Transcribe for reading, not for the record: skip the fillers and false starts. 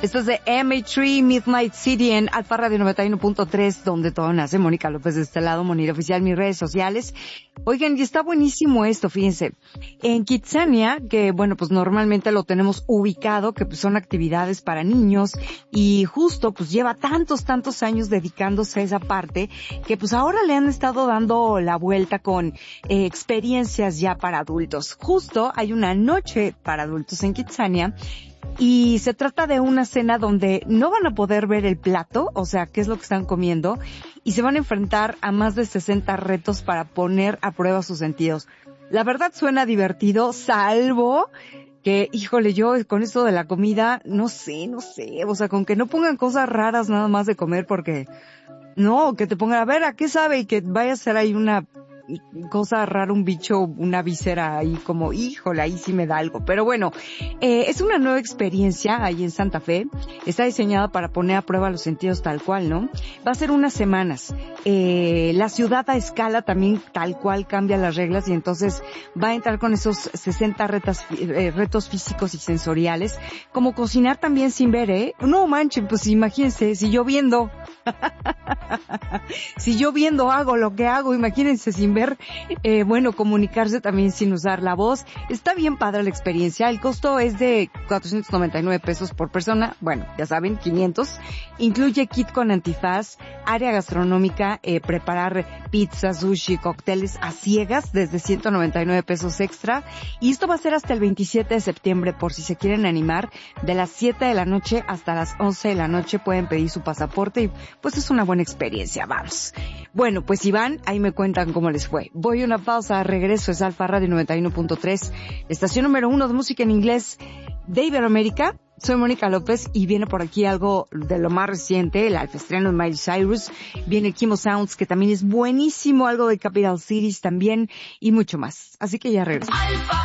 Esto es de MA3 Midnight City en Alfa Radio 91.3, donde todo nace. Mónica López de este lado, Monira Oficial, mis redes sociales. Oigan, y está buenísimo esto, fíjense. En Kidzania, que bueno, pues normalmente lo tenemos ubicado, que pues son actividades para niños, y justo pues lleva tantos años dedicándose a esa parte, que pues ahora le han estado dando la vuelta con experiencias ya para adultos. Justo hay una noche para adultos en Kidzania, y se trata de una cena donde no van a poder ver el plato, o sea, qué es lo que están comiendo, y se van a enfrentar a más de 60 retos para poner a prueba sus sentidos. La verdad suena divertido, salvo que, híjole, yo con esto de la comida, no sé, o sea, con que no pongan cosas raras nada más de comer, porque no, que te pongan, a ver, ¿a qué sabe? Y que vaya a ser ahí una cosa rara, un bicho, una víscera ahí como, híjole, ahí sí me da algo. Pero bueno, es una nueva experiencia ahí en Santa Fe. Está diseñada para poner a prueba los sentidos tal cual, ¿no? Va a ser unas semanas. La ciudad a escala también tal cual cambia las reglas, y entonces va a entrar con esos 60 retos físicos y sensoriales, como cocinar también sin ver, ¿eh? No manchen, pues imagínense, si yo viendo hago lo que hago, imagínense sin ver, bueno, comunicarse también sin usar la voz. Está bien padre la experiencia. El costo es de 499 pesos por persona. Bueno, ya saben, 500. Incluye kit con antifaz, área gastronómica, preparar pizza, sushi, cócteles a ciegas desde 199 pesos extra. Y esto va a ser hasta el 27 de septiembre, por si se quieren animar. De las 7 de la noche hasta las 11 de la noche pueden pedir su pasaporte, y pues es una buena experiencia. Vamos. Bueno, pues si van, ahí me cuentan cómo les fue. Voy a una pausa, regreso. Es Alfa Radio 91.3, estación número 1 de música en inglés de Iberoamérica. Soy Mónica López y viene por aquí algo de lo más reciente, el estreno de Miley Cyrus. Viene Kimo Sounds, que también es buenísimo, algo de Capital Cities también, y mucho más. Así que ya regreso.